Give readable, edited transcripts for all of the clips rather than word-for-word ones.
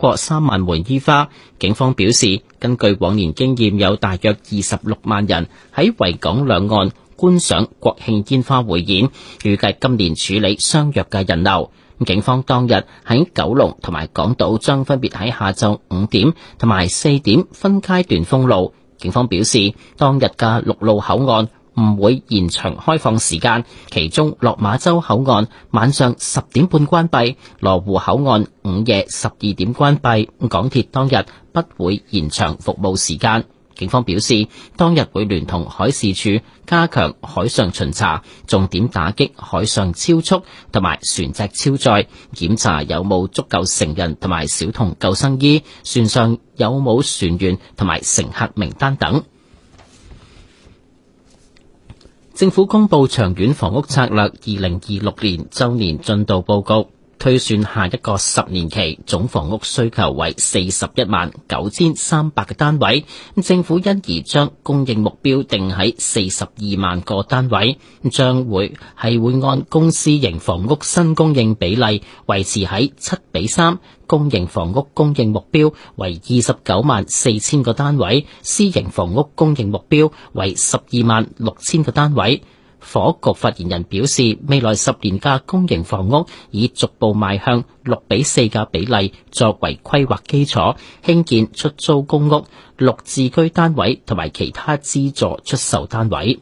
過3萬枚煙花。警方表示，根據往年經驗，有大約26萬人喺維港兩岸觀賞國慶煙花匯演，預計今年處理相若嘅人流。警方當日喺九龍同埋港島將分別喺下晝5點同埋4點分階段封路。警方表示，當日嘅陸路口岸唔會延長開放時間，其中落馬洲口岸晚上10點半關閉，羅湖口岸午夜12點關閉。港鐵當日不會延長服務時間。警方表示，當日會聯同海事處加強海上巡查，重點打擊海上超速同埋船隻超載，檢查有冇足夠成人同埋小童救生衣，船上有冇船員同埋乘客名單等。政府公布長遠房屋策略2026年周年進度報告，推算下一個10年期總房屋需求為419300個單位，政府因而將供應目標定喺42萬個單位，將會按公私營房屋新供應比例維持喺7:3，公營房屋供應目標為294000個單位，私營房屋供應目標為126000個單位。房屋局發言人表示，未來10年嘅公營房屋以逐步邁向6:4嘅比例作為規劃基礎，興建出租公屋、綠置居單位同埋其他資助出售單位。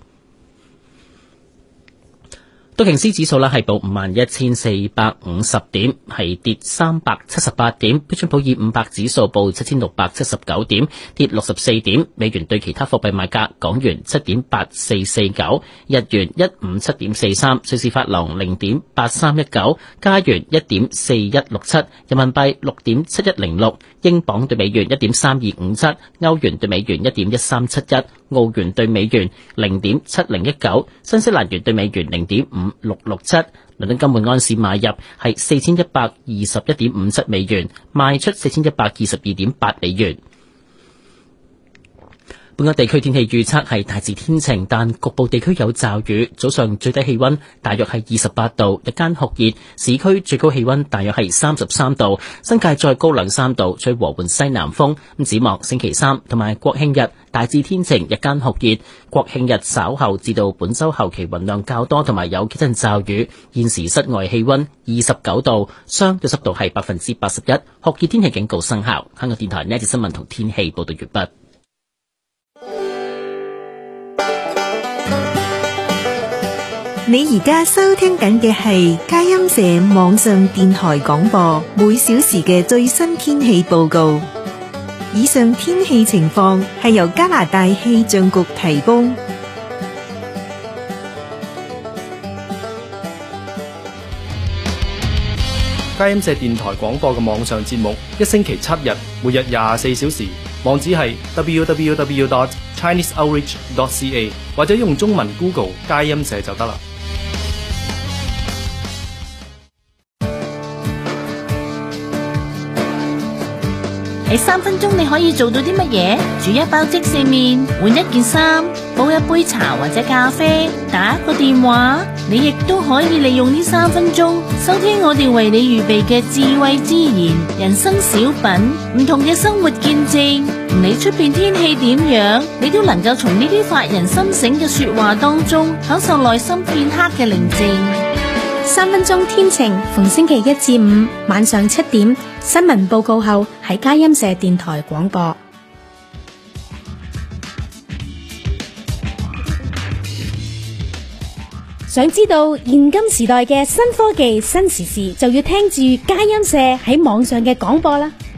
道瓊斯指數係報51450點，係跌378點。標準普爾500指數報7679點，跌64點。美元對其他貨幣賣價：港元7.8449，日元157.43，瑞士法郎0.8319，加元1.4167，人民幣6.7106，英鎊對美元1.3257，歐元對美元1.1371，澳元對美元0.7019，新西蘭元對美元0.5667。倫敦金每安士買入係4121.57美元，賣出4122.8美元。本港地區天氣預測係大致天晴，但局部地區有驟雨。早上最低氣溫大約係28度，日間酷熱，市區最高氣溫大約係33度，新界再高2-3度，吹和緩西南風。展望星期3同埋國慶日大致天晴，日間酷熱。國慶日稍後至到本周後期雲量較多，同埋有幾陣驟雨。現時室外氣溫29度，相對濕度係81%，酷熱天氣警告生效。香港電台呢一節新聞同天氣報道完畢。 你而家收聽緊嘅係佳音社網上電台廣播，每小時嘅最新天氣報告。以上天氣情況係由加拿大氣象局提供。 佳音社電台廣播嘅網上節目，一星期7日，每日24小時，網址係 www.chineseoutreach.ca， 或者用中文 Google 佳音社就得啦。 喺3分鐘你可以做到啲乜嘢？煮一包即食麵，換一件衫，煲一杯茶或者咖啡，打一個電話。你亦都可以利用呢3分鐘收聽我哋為你預備嘅智慧之言、人生小品、唔同嘅生活見證。唔理出邊天氣點樣，你都能夠從呢啲發人心醒嘅說話當中享受內心片刻嘅寧靜。 3分鐘天晴，逢星期1至5晚上7點，新聞報告後喺佳音社電台廣播。想知道現今時代嘅新科技、新時事，就要聽住佳音社喺網上嘅廣播啦。